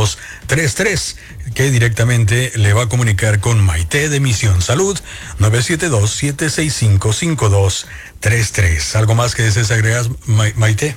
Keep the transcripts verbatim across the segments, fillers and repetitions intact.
dos tres tres, que directamente le va a comunicar con Maite de Misión Salud, nueve siete dos, siete seis cinco, cinco dos tres tres. ¿Algo más que desees agregar, Ma- Maite?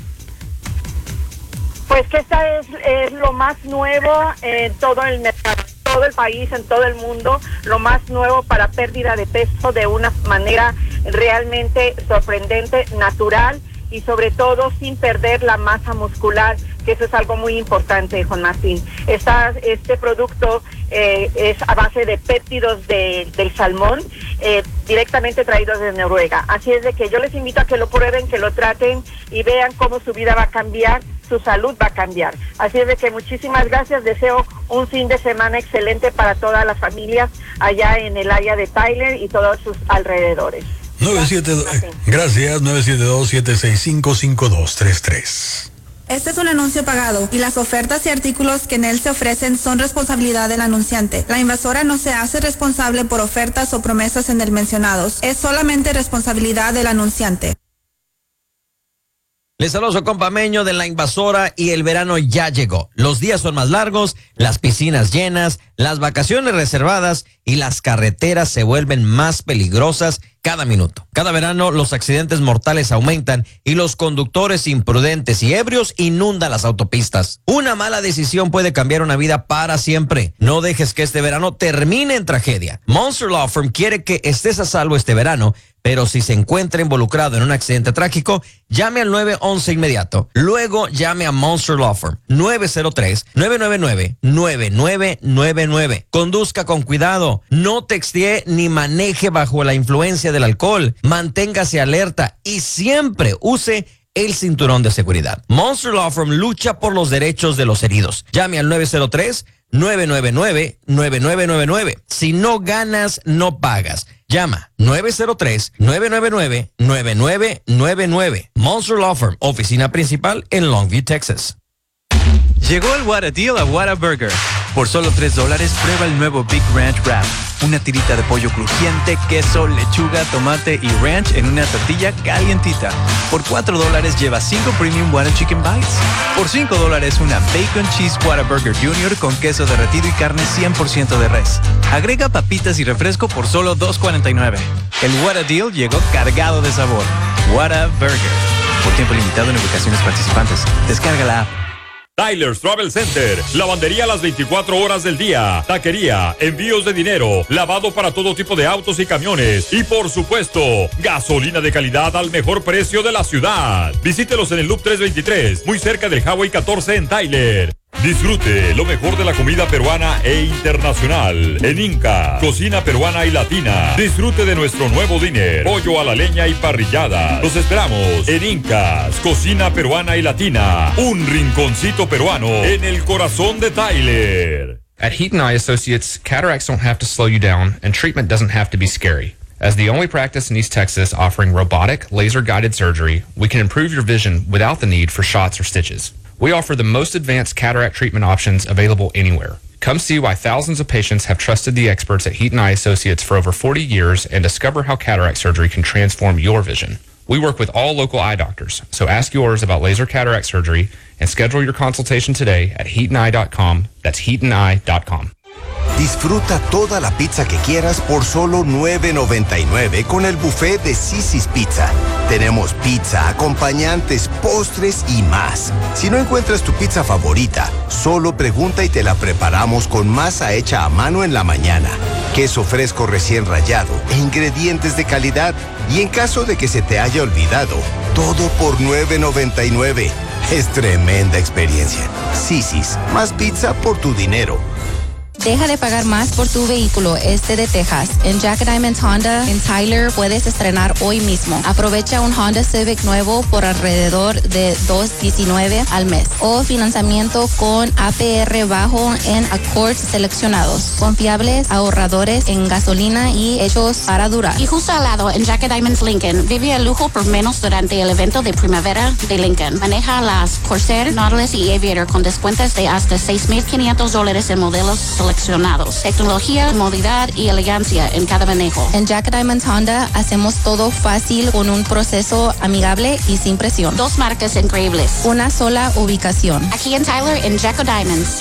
Pues que esta es, es lo más nuevo en todo el mercado, en todo el país, en todo el mundo, lo más nuevo para pérdida de peso de una manera realmente sorprendente, natural y sobre todo sin perder la masa muscular, que eso es algo muy importante, Juan Martín. Esta, este producto eh, es a base de péptidos de, del salmón, eh, directamente traídos de Noruega. Así es de que yo les invito a que lo prueben, que lo traten y vean cómo su vida va a cambiar, su salud va a cambiar. Así es de que muchísimas gracias, deseo un fin de semana excelente para todas las familias allá en el área de Tyler y todos sus alrededores. nueve siete dos, gracias, nueve siete dos, siete seis cinco, cinco dos tres tres. Este es un anuncio pagado y las ofertas y artículos que en él se ofrecen son responsabilidad del anunciante. La invasora no se hace responsable por ofertas o promesas en el mencionados. Es solamente responsabilidad del anunciante. Les saludo su compa Meño de La Invasora y el verano ya llegó. Los días son más largos, las piscinas llenas, las vacaciones reservadas y las carreteras se vuelven más peligrosas cada minuto. Cada verano los accidentes mortales aumentan y los conductores imprudentes y ebrios inundan las autopistas. Una mala decisión puede cambiar una vida para siempre. No dejes que este verano termine en tragedia. Monster Law Firm quiere que estés a salvo este verano, pero si se encuentra involucrado en un accidente trágico, llame al nueve once inmediato. Luego llame a Monster Law Firm, nueve cero tres, nueve nueve nueve, nueve nueve nueve nueve. Conduzca con cuidado, no textee ni maneje bajo la influencia del alcohol. Manténgase alerta y siempre use el cinturón de seguridad. Monster Law Firm lucha por los derechos de los heridos. Llame al nueve cero tres, nueve nueve nueve, nueve nueve nueve nueve. Si no ganas, no pagas. Llama nueve cero tres, nueve nueve nueve, nueve nueve nueve nueve. Monster Law Firm, oficina principal en Longview, Texas. Llegó el What a Deal a Whataburger. Por solo tres dólares, prueba el nuevo Big Ranch Wrap. Una tirita de pollo crujiente, queso, lechuga, tomate y ranch en una tortilla calientita. Por cuatro dólares, lleva cinco Premium Whata Chicken Bites. Por cinco dólares, una Bacon Cheese Whataburger Junior con queso derretido y carne cien por ciento de res. Agrega papitas y refresco por solo dos cuarenta y nueve. El What a Deal llegó cargado de sabor. Whataburger. Por tiempo limitado en ubicaciones participantes. Descarga la app. Tyler's Travel Center, lavandería las veinticuatro horas del día, taquería, envíos de dinero, lavado para todo tipo de autos y camiones y por supuesto, gasolina de calidad al mejor precio de la ciudad. Visítelos en el Loop trescientos veintitrés, muy cerca del Highway catorce en Tyler. Disfrute lo mejor de la comida peruana e internacional en Inca, cocina peruana y latina. Disfrute de nuestro nuevo dinner, pollo a la leña y parrillada. Los esperamos en Incas, cocina peruana y latina. Un rinconcito peruano en el corazón de Tyler. At Heaton Eye Associates, cataracts don't have to slow you down, and treatment doesn't have to be scary. As the only practice in East Texas offering robotic, laser-guided surgery, we can improve your vision without the need for shots or stitches. We offer the most advanced cataract treatment options available anywhere. Come see why thousands of patients have trusted the experts at Heaton Eye Associates for over forty years and discover how cataract surgery can transform your vision. We work with all local eye doctors, so ask yours about laser cataract surgery and schedule your consultation today at heaton eye dot com. That's heaton eye dot com. Disfruta toda la pizza que quieras por solo nueve noventa y nueve con el buffet de Sisi's Pizza. Tenemos pizza, acompañantes, postres y más. Si no encuentras tu pizza favorita, solo pregunta y te la preparamos con masa hecha a mano en la mañana, queso fresco recién rallado e ingredientes de calidad. Y en caso de que se te haya olvidado, todo por nueve noventa y nueve. Es tremenda experiencia. Sisi's, más pizza por tu dinero. Deja de pagar más por tu vehículo este de Texas. En Jack Diamond Honda, en Tyler, puedes estrenar hoy mismo. Aprovecha un Honda Civic nuevo por alrededor de dos diecinueve al mes. O financiamiento con A P R bajo en Accords seleccionados. Confiables, ahorradores en gasolina y hechos para durar. Y justo al lado, en Jack Diamonds Lincoln, vive el lujo por menos durante el evento de primavera de Lincoln. Maneja las Corsair, Nautilus y Aviator con descuentos de hasta seis mil quinientos dólares en modelos seleccionados. Tecnología, comodidad y elegancia en cada manejo. En Jack Diamond Honda hacemos todo fácil con un proceso amigable y sin presión. Dos marcas increíbles. Una sola ubicación. Aquí en Tyler, en Jack Diamonds.